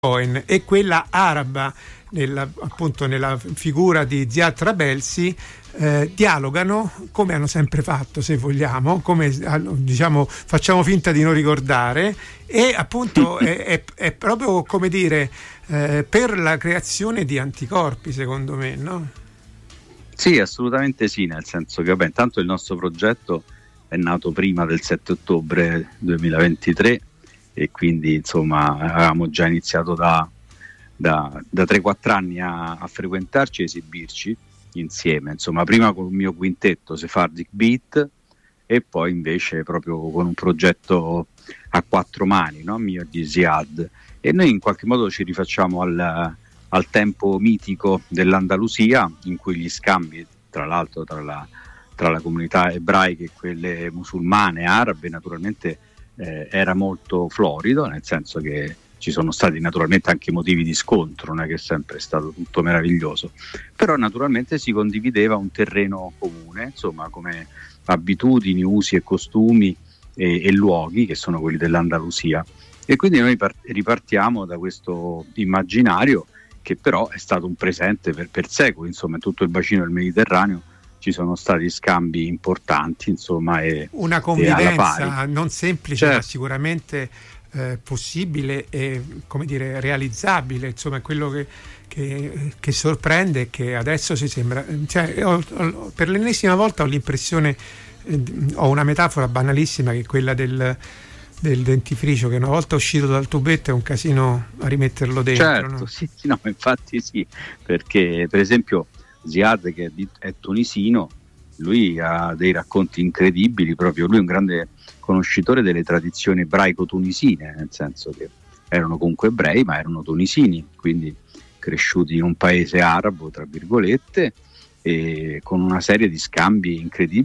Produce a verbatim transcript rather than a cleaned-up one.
Cohen e quella araba, nella, appunto nella figura di Ziad Trabelsi, eh, dialogano come hanno sempre fatto, se vogliamo, come diciamo facciamo finta di non ricordare, e appunto è, è, è proprio, come dire, eh, per la creazione di anticorpi, secondo me, no? Sì, assolutamente sì, nel senso che vabbè, intanto il nostro progetto è nato prima del sette ottobre duemilaventitré e quindi insomma avevamo già iniziato da, da, da tre quattro anni a, a frequentarci e esibirci insieme, insomma prima con il mio quintetto Sephardic Beat e poi invece proprio con un progetto a quattro mani, no? Mio e di Ziad, e noi in qualche modo ci rifacciamo al, al tempo mitico dell'Andalusia, in cui gli scambi tra l'altro tra la, tra la comunità ebraica e quelle musulmane, arabe naturalmente, Eh, era molto florido, nel senso che ci sono stati naturalmente anche motivi di scontro, non è che è sempre stato tutto meraviglioso, però naturalmente si condivideva un terreno comune, insomma, come abitudini, usi e costumi e, e luoghi che sono quelli dell'Andalusia, e quindi noi par- ripartiamo da questo immaginario che però è stato un presente per, per secoli, insomma in tutto il bacino del Mediterraneo ci sono stati scambi importanti, insomma, e una convivenza non semplice, certo, ma sicuramente eh, possibile e, come dire, realizzabile. Insomma, quello che, che, che sorprende è che adesso si sembra, cioè, ho, ho, per l'ennesima volta ho l'impressione, eh, ho una metafora banalissima, che è quella del, del dentifricio che una volta uscito dal tubetto è un casino a rimetterlo dentro. Certo, no? Sì, no, infatti sì, perché per esempio Ziad, che è, di, è tunisino, lui ha dei racconti incredibili, proprio lui è un grande conoscitore delle tradizioni ebraico-tunisine, nel senso che erano comunque ebrei ma erano tunisini, quindi cresciuti in un paese arabo tra virgolette, e con una serie di scambi incredibili